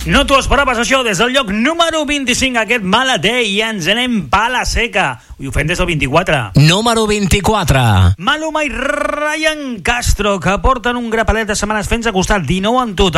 No t'ho esperaves, això, des del lloc número 25, aquest Malaté, i ens anem pala seca. I ho fem des del 24. Número 24. Maluma i Ryan Castro, que porten un grapalet de setmanes fent-se costat, 19 en total.